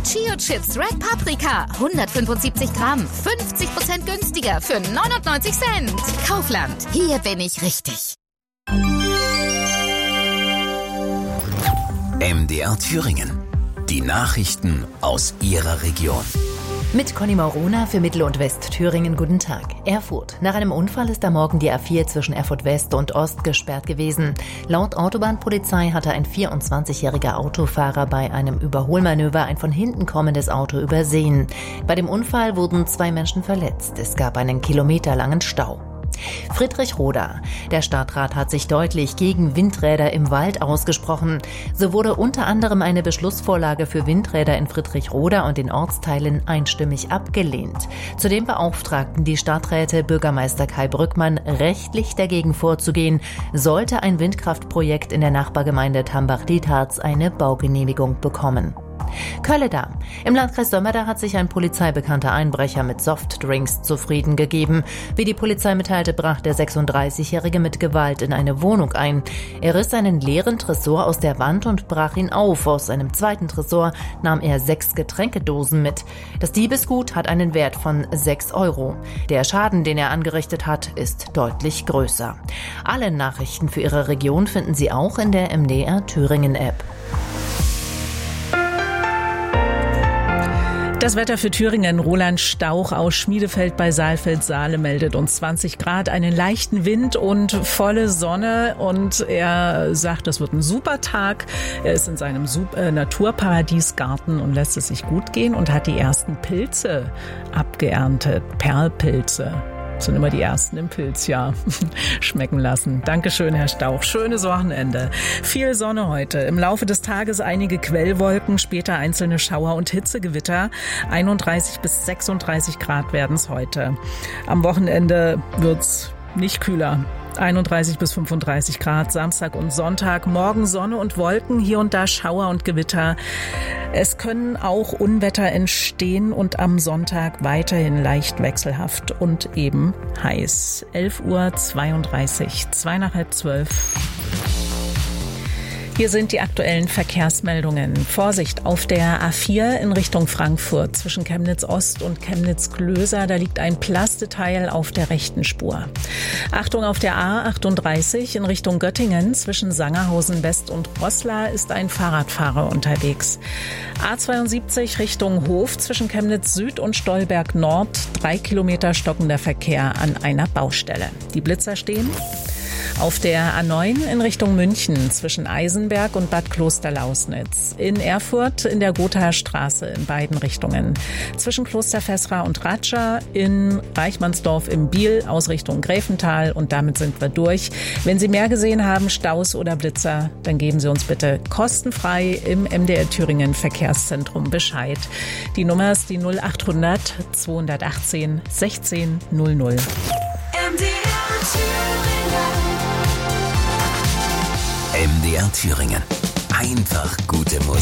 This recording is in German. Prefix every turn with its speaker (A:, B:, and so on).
A: Chio-Chips Red Paprika, 175 Gramm, 50% günstiger für 99 Cent. Kaufland, hier bin ich richtig.
B: MDR Thüringen. Die Nachrichten aus Ihrer Region.
C: Mit Conny Maurona für Mittel- und Westthüringen. Guten Tag. Erfurt. Nach einem Unfall ist am Morgen die A4 zwischen Erfurt West und Ost gesperrt gewesen. Laut Autobahnpolizei hatte ein 24-jähriger Autofahrer bei einem Überholmanöver ein von hinten kommendes Auto übersehen. Bei dem Unfall wurden 2 Menschen verletzt. Es gab einen kilometerlangen Stau. Friedrichroda. Der Stadtrat hat sich deutlich gegen Windräder im Wald ausgesprochen. So wurde unter anderem eine Beschlussvorlage für Windräder in Friedrichroda und den Ortsteilen einstimmig abgelehnt. Zudem beauftragten die Stadträte Bürgermeister Kai Brückmann, rechtlich dagegen vorzugehen, sollte ein Windkraftprojekt in der Nachbargemeinde Tambach-Dietharz eine Baugenehmigung bekommen. Kölleda. Im Landkreis Sömmerda hat sich ein polizeibekannter Einbrecher mit Softdrinks zufrieden gegeben. Wie die Polizei mitteilte, brach der 36-Jährige mit Gewalt in eine Wohnung ein. Er riss einen leeren Tresor aus der Wand und brach ihn auf. Aus einem zweiten Tresor nahm er 6 Getränkedosen mit. Das Diebesgut hat einen Wert von 6 €. Der Schaden, den er angerichtet hat, ist deutlich größer. Alle Nachrichten für Ihre Region finden Sie auch in der MDR Thüringen App.
D: Das Wetter für Thüringen. Roland Stauch aus Schmiedefeld bei Saalfeld-Saale meldet uns 20 Grad, einen leichten Wind und volle Sonne. Und er sagt, das wird ein super Tag. Er ist in seinem Naturparadiesgarten und lässt es sich gut gehen und hat die ersten Pilze abgeerntet. Perlpilze. Sind immer die ersten im Pilzjahr schmecken lassen. Dankeschön, Herr Stauch. Schönes Wochenende. Viel Sonne heute. Im Laufe des Tages einige Quellwolken, später einzelne Schauer und Hitzegewitter. 31 bis 36 Grad werden es heute. Am Wochenende wird's nicht kühler. 31 bis 35 Grad, Samstag und Sonntag. Morgen Sonne und Wolken, hier und da Schauer und Gewitter. Es können auch Unwetter entstehen und am Sonntag weiterhin leicht wechselhaft und eben heiß. 11:32 Uhr, 11:02. Hier sind die aktuellen Verkehrsmeldungen. Vorsicht auf der A4 in Richtung Frankfurt zwischen Chemnitz Ost und Chemnitz Klöser. Da liegt ein Plasteteil auf der rechten Spur. Achtung auf der A38 in Richtung Göttingen zwischen Sangerhausen West und Roßla ist ein Fahrradfahrer unterwegs. A72 Richtung Hof zwischen Chemnitz Süd und Stolberg Nord. 3 Kilometer stockender Verkehr an einer Baustelle. Die Blitzer stehen. Auf der A9 in Richtung München zwischen Eisenberg und Bad Klosterlausnitz. In Erfurt in der Gothaer Straße in beiden Richtungen. Zwischen Kloster Vesra und Ratscha, in Reichmannsdorf im Biel aus Richtung Gräfental. Und damit sind wir durch. Wenn Sie mehr gesehen haben, Staus oder Blitzer, dann geben Sie uns bitte kostenfrei im MDR Thüringen Verkehrszentrum Bescheid. Die Nummer ist die 0800 218 16 00.
B: MDR Thüringen. Einfach gute Musik.